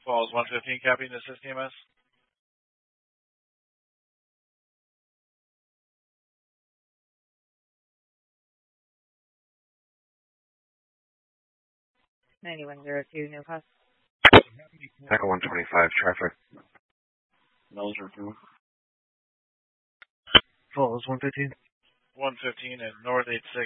Falls 115, copying the assist EMS. New Cost. Echo 125, traffic. Melzer through. Falls 115. 115 and North 86.